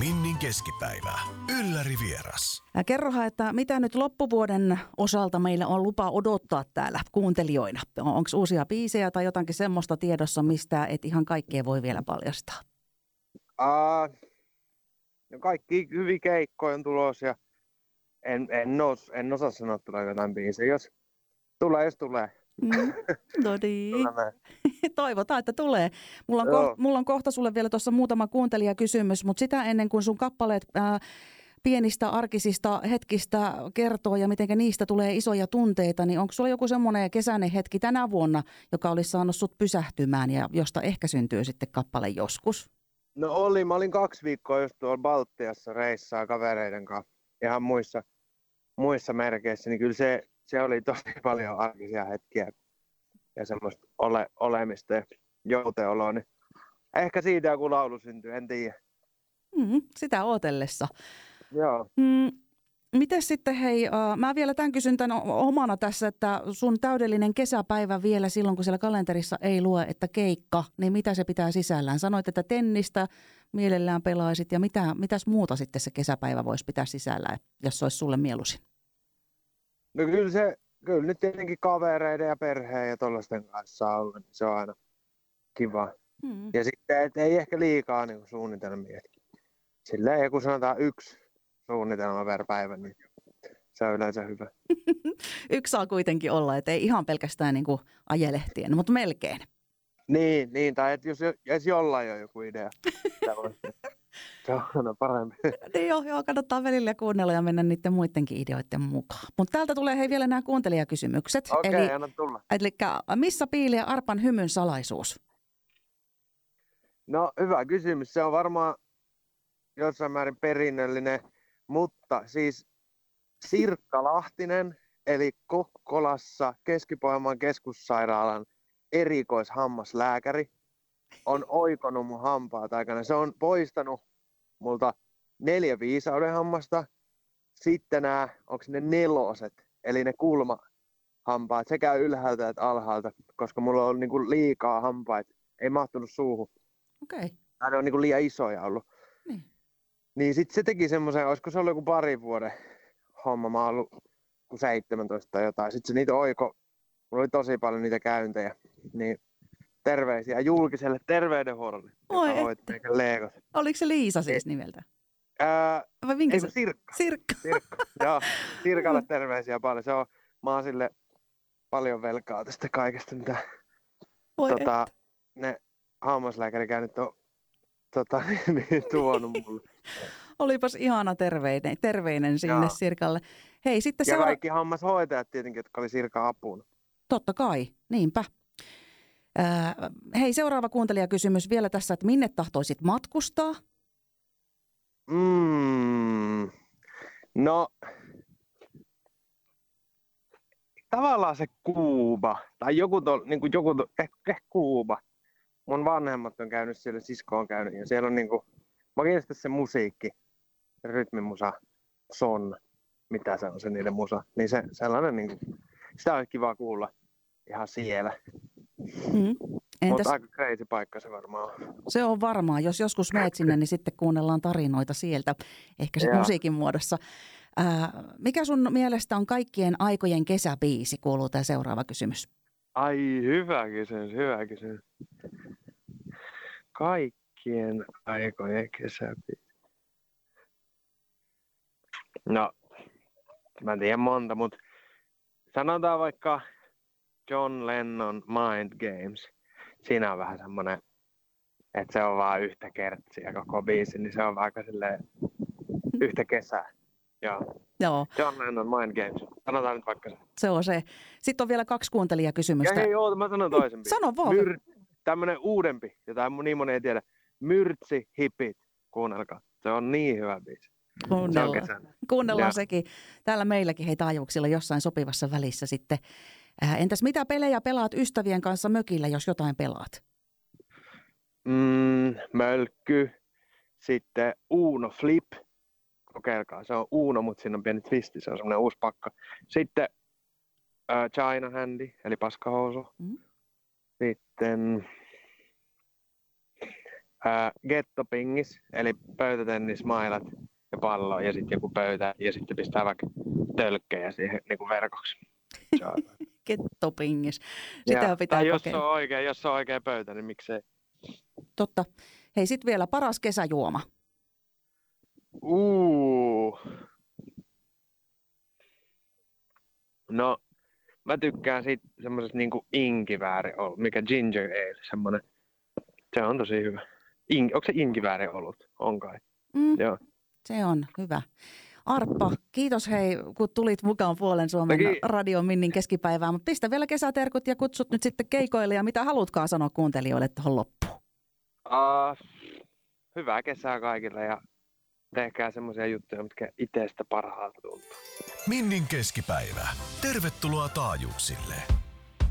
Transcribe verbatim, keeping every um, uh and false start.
Minnin keskipäivä. Ylläri vieras. Ja kerrohan, että mitä nyt loppuvuoden osalta meillä on lupa odottaa täällä kuuntelijoina? Onko uusia biisejä tai jotakin semmoista tiedossa, mistä et ihan kaikkea voi vielä paljastaa? Uh, no kaikki hyviä keikkoja on tulossa ja en, en, os, en osaa sanoa, tulee jotain biisejä. Jos tulee, jos tulee. Mm, no niin. Toivotaan, että tulee. Mulla on, ko- mulla on kohta sulle vielä tuossa muutama kuuntelijakysymys, mutta sitä ennen kuin sun kappaleet ää, pienistä arkisista hetkistä kertoo ja miten niistä tulee isoja tunteita, niin onko sulla joku semmoinen kesäinen hetki tänä vuonna, joka olisi saanut sut pysähtymään ja josta ehkä syntyy sitten kappale joskus? No oli, mä olin kaksi viikkoa just tuolla Baltiassa reissaa kavereiden kanssa ihan muissa, muissa merkeissä, niin kyllä se, se oli tosi paljon arkisia hetkiä ja semmoista ole, olemista ja jouteoloa, niin ehkä siitä joku laulu syntyy, en tiedä. Mm, sitä ootellessa. Joo. Mm, miten sitten, hei, uh, mä vielä tämän kysyn tämän omana tässä, että sun täydellinen kesäpäivä vielä silloin, kun siellä kalenterissa ei lue, että keikka, niin mitä se pitää sisällään? Sanoit, että tennistä mielellään pelaisit ja mitä, mitäs muuta sitten se kesäpäivä voisi pitää sisällään, jos se olisi sulle mieluisin? No kyllä se, kyllä nyt tietenkin kavereiden ja perheen ja tollaisten kanssa olla, niin se on aina kiva. Mm. Ja sitten, että ei ehkä liikaa niin suunnitelmia. Silleen, kun sanotaan yksi suunnitelma per päivä, niin se on yleensä hyvä. Yksi saa kuitenkin olla, että ei ihan pelkästään niin kuin ajelehtien, mutta melkein. Niin, niin tai että jos, jos jollain on joku idea. Se on aina parempi. Niin joo, joo, kannattaa välillä kuunnella ja mennä niiden muidenkin ideoiden mukaan. Mutta täältä tulee hei vielä nämä kuuntelijakysymykset. Okei, eli, anna tulla. Eli missä piilee Arpan hymyn salaisuus? No hyvä kysymys. Se on varmaan jossain määrin perinnöllinen, mutta siis Sirkka Lahtinen, eli Kokkolassa Keski-Pohjanmaan keskussairaalan erikoishammaslääkäri, on oikonut mun hampaat aikana. Se on poistanut multa neljä viisauden hammasta, sitten nämä, onko ne neloset, eli ne kulmahampaat, sekä ylhäältä että alhaalta, koska mulla on niinku liikaa hampaita, ei mahtunut suuhun. Okei. Okay. Ne on niinku liian isoja ollut. Niin. Niin sitten se teki semmoisen, olisiko se ollut joku parin vuoden homma, mä oon ollut seitsemäntoista tai jotain. Sitten se niitä oiko, mulla oli tosi paljon niitä käyntejä, niin terveisiä julkiselle terveydenhuollolle, joka hoiti meikä leekot. Oliko se Liisa siis nimeltä? Ää, Vai minkä ei, se? Sirkka. Sirkka. Sirkka. Joo, Sirkalle terveisiä paljon. Se on, mä oon sille paljon velkaa tästä kaikesta, mitä tota, ne hammaslääkärikäynnit on tota, niin, tuonut mulle. Olipas ihana terveinen, terveinen sinne Jaa. Sirkalle. Hei, sitten ja seura- kaikki hammashoitajat tietenkin, jotka oli Sirkan apuna. Totta kai, niinpä. Äh, hei, seuraava kuuntelijakysymys vielä tässä, että minne tahtoisit matkustaa? Mm, no, tavallaan se Kuuba, tai joku, to, niin kuin joku to, eh, eh, Kuuba. Mun vanhemmat on käynyt siellä, sisko on käynyt, ja siellä on niin kuin, mä kiinnostan se musiikki, rytmimusa, son, mitä se on se niiden musa, niin se sellainen, niin kuin, sitä on kiva kuulla ihan siellä. Mm. Entäs... Mutta aika crazy paikka se varmaan on. Se on varmaan. Jos joskus meet sinne, niin sitten kuunnellaan tarinoita sieltä, ehkä sitten musiikin muodossa. Ää, mikä sun mielestä on kaikkien aikojen kesäbiisi, kuuluu tämä seuraava kysymys. Ai, hyvä kysymys, hyvä kysymys. Kaikkien aikojen kesäbiisi. No, mä en tiedä monta, mutta sanotaan vaikka John Lennon Mind Games. Siinä on vähän semmoinen, että se on vaan yhtä kertsiä koko biisi, niin se on aika silleen yhtä kesää. Joo. Joo. John Lennon Mind Games. Sanotaan nyt vaikka se. Se on se. Sitten on vielä kaksi kuuntelijakysymystä. Ja hei, oota, mä sanon toisen biisin. Sano vaan. Myr- tämmönen uudempi, jota niin moni ei tiedä. Myrtsi Hipit. Kuunnelkaa. Se on niin hyvä biisi. Kuunnellaan, Kuunnellaan sekin. Täällä meilläkin hei taajuuksilla jossain sopivassa välissä sitten. Äh, entäs mitä pelejä pelaat ystävien kanssa mökillä, jos jotain pelaat? Mm, mölkky. Sitten Uno Flip. Kokeilkaa. Se on Uno, mutta siinä on pieni twisti. Se on semmoinen uusi pakka. Sitten äh, China Handy, eli paskahousu. Mm. Sitten ää, gettopingis, eli pöytätennismailat ja pallo ja sitten joku pöytä ja sitten pistää vaikka tölkkejä siihen niin kuin verkoksi. Gettopingis. Sitä ja, pitää tai jos kokeilla. on, oikein, jos on oikea pöytä, niin miksei. Totta. Hei, sit vielä paras kesäjuoma. Uu. No, mä tykkään siitä semmoisesta niinku inkivääri ollut, mikä ginger ale, semmonen. Se on tosi hyvä. In, onko se inkivääri ollut? On kai. Mm, Joo. se on hyvä. Arppa, kiitos hei, kun tulit mukaan Puolen Suomen Toki. Radio Minnin keskipäivään. Mutta pistä vielä kesäterkut ja kutsut nyt sitten keikoille ja mitä halutkaan sanoa kuuntelijoille tuohon loppuun. Uh, hyvää kesää kaikille ja tehkää semmoisia juttuja, mitkä itsestä parhaalta tuntuu. Minnin keskipäivä. Tervetuloa taajuuksille.